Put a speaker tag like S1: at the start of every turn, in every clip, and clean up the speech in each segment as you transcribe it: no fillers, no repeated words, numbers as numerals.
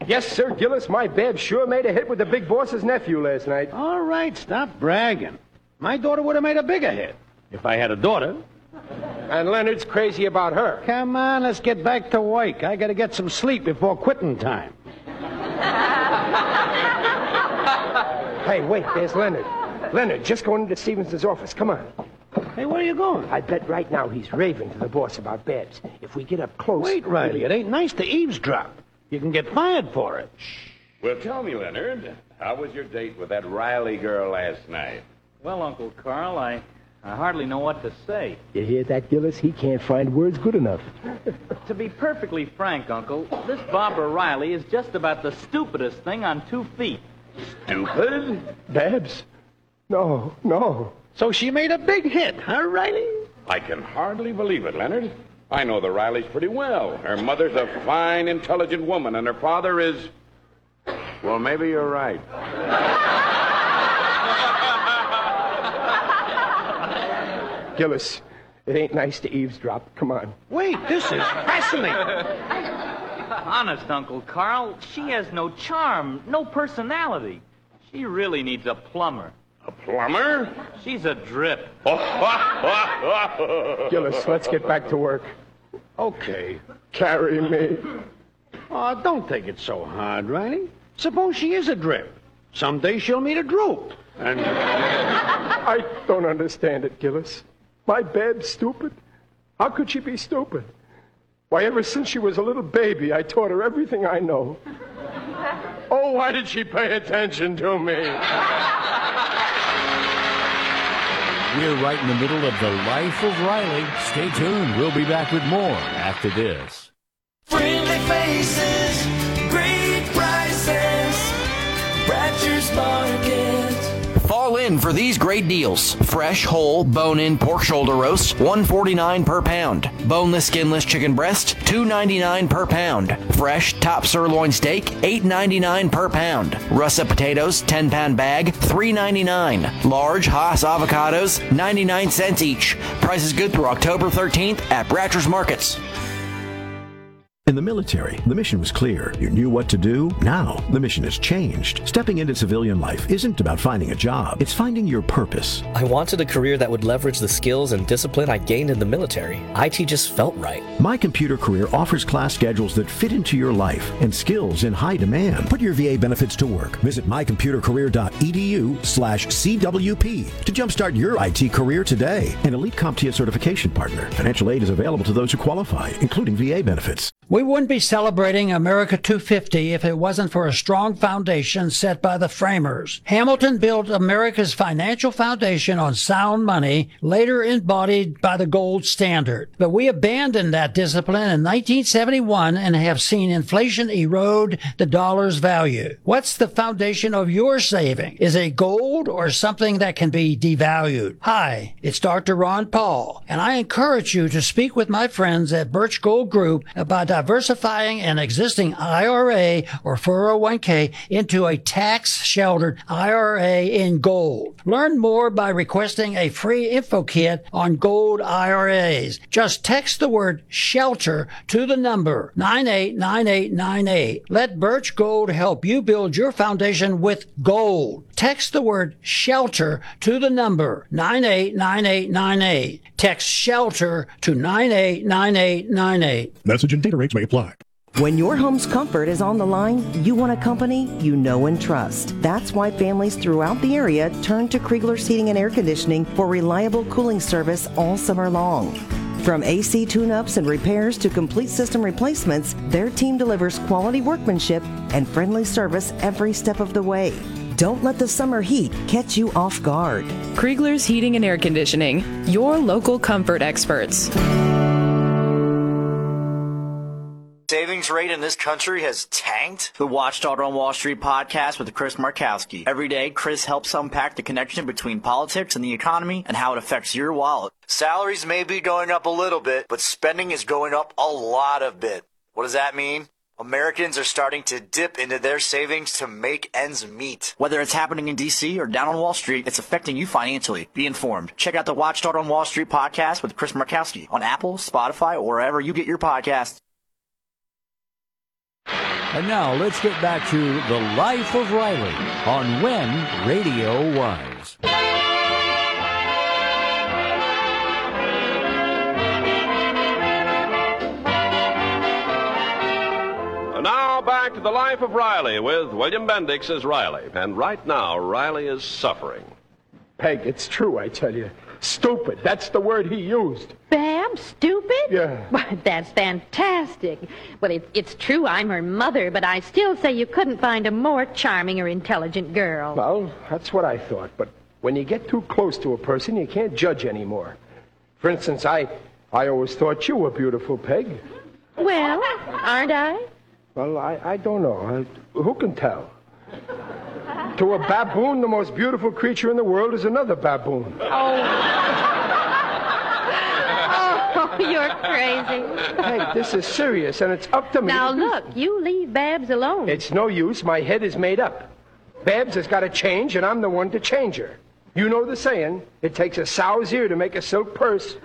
S1: Yes, sir, Gillis. My Babs sure made a hit with the big boss's nephew last night.
S2: All right, stop bragging. My daughter would have made a bigger hit if I had a daughter.
S1: And Leonard's crazy about her.
S2: Come on, let's get back to work. I got to get some sleep before quitting time.
S1: Hey, wait, there's Leonard. Leonard, just going into Stevenson's office. Come on.
S2: Hey, where are you going?
S1: I bet right now he's raving to the boss about Babs. If we get up close...
S2: Wait, Riley, it ain't nice to eavesdrop. You can get fired for it.
S3: Well, tell me, Leonard, how was your date with that Riley girl last night?
S4: Well, Uncle Carl, I hardly know what to say.
S1: You hear that, Gillis? He can't find words good enough.
S4: To be perfectly frank, Uncle, this Barbara Riley is just about the stupidest thing on 2 feet.
S3: Stupid?
S1: Babs? No.
S2: So she made a big hit, huh, Riley?
S3: I can hardly believe it, Leonard. I know the Rileys pretty well. Her mother's a fine, intelligent woman, and her father is... Well, maybe you're right.
S1: Gillis, it ain't nice to eavesdrop. Come on.
S2: Wait, this is fascinating.
S4: Honest, Uncle Carl, she has no charm, no personality. She really needs a plumber.
S3: A plumber?
S4: She's a drip.
S1: Gillis, let's get back to work.
S2: Okay.
S1: Carry me.
S2: Oh, don't take it so hard, Riley. Suppose she is a drip. Someday she'll meet a droop. And...
S1: I don't understand it, Gillis. My Bab's stupid? How could she be stupid? Why, ever since she was a little baby, I taught her everything I know. Oh, why did she pay attention to me?
S5: We're right in the middle of the life of Riley. Stay tuned. We'll be back with more after this.
S6: Friendly faces, great prices, Bratcher's Market.
S7: Fall in for these great deals. Fresh, whole, bone-in pork shoulder roast, $1.49 per pound. Boneless, skinless chicken breast, $2.99 per pound. Fresh top sirloin steak, $8.99 per pound. Russet potatoes, 10-pound bag, $3.99. Large Haas avocados, 99 cents each. Price is good through October 13th at Bratcher's Markets.
S8: In the military, the mission was clear. You knew what to do. Now, the mission has changed. Stepping into civilian life isn't about finding a job. It's finding your purpose.
S9: I wanted a career that would leverage the skills and discipline I gained in the military. IT just felt right.
S8: My Computer Career offers class schedules that fit into your life and skills in high demand. Put your VA benefits to work. Visit mycomputercareer.edu/CWP to jumpstart your IT career today. An elite CompTIA certification partner. Financial aid is available to those who qualify, including VA benefits.
S10: We wouldn't be celebrating America 250 if it wasn't for a strong foundation set by the framers. Hamilton built America's financial foundation on sound money, later embodied by the gold standard. But we abandoned that discipline in 1971 and have seen inflation erode the dollar's value. What's the foundation of your saving? Is it gold or something that can be devalued? Hi, it's Dr. Ron Paul, and I encourage you to speak with my friends at Birch Gold Group about diversifying an existing IRA or 401k into a tax-sheltered IRA in gold. Learn more by requesting a free info kit on gold IRAs. Just text the word SHELTER to the number 989898. Let Birch Gold help you build your foundation with gold. Text the word SHELTER to the number 989898. Text SHELTER to 989898.
S11: Message and data rates may apply.
S12: When your home's comfort is on the line, you want a company you know and trust. That's why families throughout the area turn to Kriegler's Heating and Air Conditioning for reliable cooling service all summer long. From AC tune-ups and repairs to complete system replacements, their team delivers quality workmanship and friendly service every step of the way. Don't let the summer heat catch you off guard.
S13: Kriegler's Heating and Air Conditioning, your local comfort experts.
S14: Savings rate in this country has tanked? The Watchdog on Wall Street podcast with Chris Markowski. Every day, Chris helps unpack the connection between politics and the economy and how it affects your wallet. Salaries may be going up a little bit, but spending is going up a lot of bit. What does that mean? Americans are starting to dip into their savings to make ends meet. Whether it's happening in D.C. or down on Wall Street, it's affecting you financially. Be informed. Check out the Watchdog on Wall Street podcast with Chris Markowski on Apple, Spotify, or wherever you get your podcasts.
S5: And now let's get back to The Life of Riley on When Radio Was.
S11: And now back to The Life of Riley with William Bendix as Riley. And right now, Riley is suffering.
S1: Peg, it's true, I tell you. Stupid. That's the word he used.
S15: Bam, stupid?
S1: Yeah.
S15: Well, that's fantastic. Well, it's true I'm her mother, but I still say you couldn't find a more charming or intelligent girl.
S1: Well, that's what I thought. But when you get too close to a person, you can't judge anymore. For instance, I always thought you were beautiful, Peg.
S15: Well, aren't I?
S1: Well, I don't know. Who can tell? To a baboon, the most beautiful creature in the world is another baboon.
S15: Oh, you're crazy.
S1: Hey, this is serious, and it's up to me.
S15: Now, look, you leave Babs alone.
S1: It's no use. My head is made up. Babs has got to change, and I'm the one to change her. You know the saying, it takes a sow's ear to make a silk purse.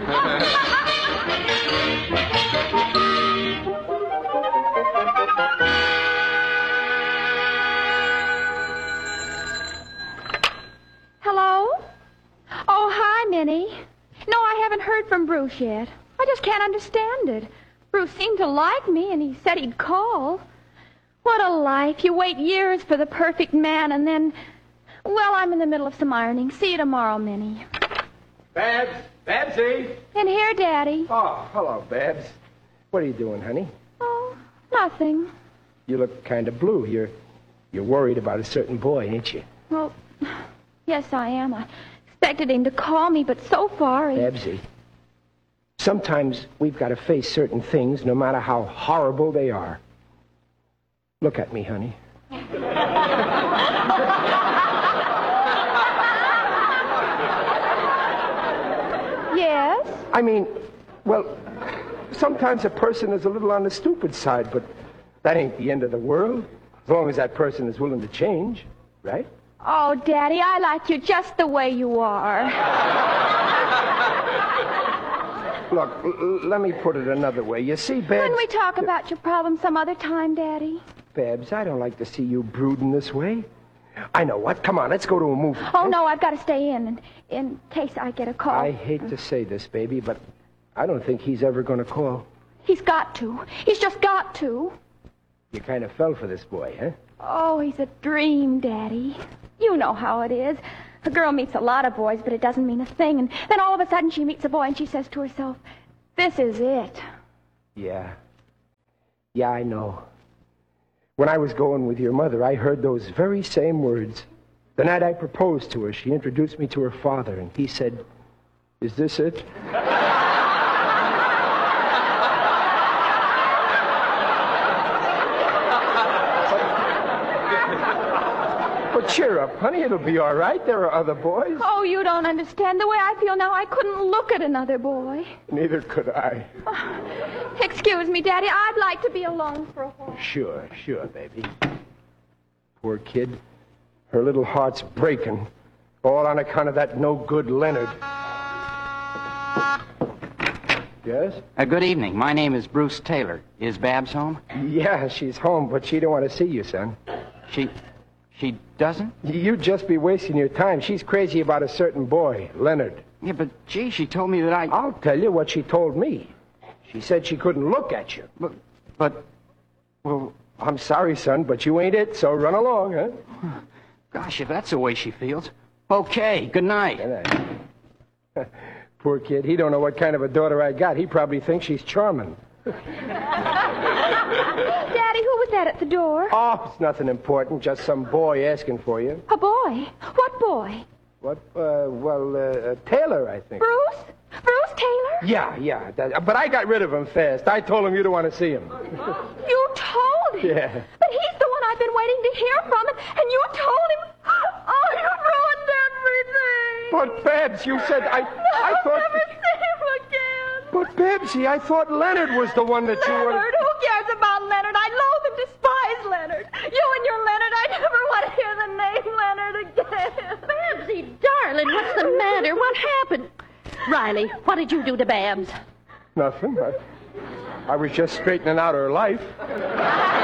S16: Hello? Oh, hi, Minnie. No, I haven't heard from Bruce yet. I just can't understand it. Bruce seemed to like me, and he said he'd call. What a life. You wait years for the perfect man, and then... Well, I'm in the middle of some ironing. See you tomorrow, Minnie.
S1: Babs! Babsy!
S16: In here, Daddy.
S1: Oh, hello, Babs. What are you doing, honey?
S16: Oh, nothing.
S1: You look kind of blue. You're worried about a certain boy, ain't you?
S16: Well, yes, I am. I expected him to call me, but so far he...
S1: Babsy, sometimes we've got to face certain things, no matter how horrible they are. Look at me, honey.
S16: Yes?
S1: I mean, well, sometimes a person is a little on the stupid side, but that ain't the end of the world, as long as that person is willing to change, right?
S16: Oh, Daddy, I like you just the way you are.
S1: Look, let me put it another way. You see, Babs...
S16: Couldn't we talk about your problem some other time, Daddy?
S1: Babs, I don't like to see you brooding this way. I know what. Come on, let's go to a movie.
S16: Oh, no, I've got to stay in case I get a call.
S1: I hate to say this, baby, but I don't think he's ever going to call.
S16: He's got to. He's just got to.
S1: You kind of fell for this boy, huh?
S16: Oh, he's a dream, Daddy. You know how it is. A girl meets a lot of boys, but it doesn't mean a thing. And then all of a sudden she meets a boy and she says to herself, this is it.
S1: Yeah. Yeah, I know. When I was going with your mother, I heard those very same words. The night I proposed to her, she introduced me to her father, and he said, is this it? But cheer up, honey. It'll be all right. There are other boys.
S16: Oh, you don't understand. The way I feel now, I couldn't look at another boy.
S1: Neither could I.
S16: Excuse me, Daddy. I'd like to be alone for a while.
S1: Sure, baby. Poor kid. Her little heart's breaking. All on account of that no-good Leonard. Yes?
S17: Good evening. My name is Bruce Taylor. Is Babs home?
S1: Yeah, she's home, but she don't want to see you, son.
S17: She doesn't?
S1: You'd just be wasting your time. She's crazy about a certain boy, Leonard.
S17: Yeah, but, gee, she told me that
S1: I'll tell you what she told me. She said she couldn't look at you. Well, I'm sorry, son, but you ain't it, so run along, huh?
S17: Gosh, if that's the way she feels. Okay, good night.
S1: Good night. Poor kid, he don't know what kind of a daughter I got. He probably thinks she's charming.
S16: Daddy, who was that at the door?
S1: Oh, it's nothing important, just some boy asking for you.
S16: A boy? What boy?
S1: What? Taylor, I think.
S16: Bruce? Bruce Taylor?
S1: Yeah. But I got rid of him fast. I told him you don't want to see him.
S16: You told him?
S1: Yeah.
S16: But he's the one I've been waiting to hear from, and you told him... Oh, you've ruined everything.
S1: But, Babs, you said I thought...
S16: I'll never see him again.
S1: But, Babsy, I thought Leonard was the one that
S16: Leonard?
S1: you wanted...
S16: Who cares about Leonard? I loathe and despise Leonard. You and your Leonard, I never want to hear the name Leonard again.
S15: Babsy, darling, what's the matter? What happened? Riley, what did you do to Babs?
S1: Nothing. I was just straightening out her life.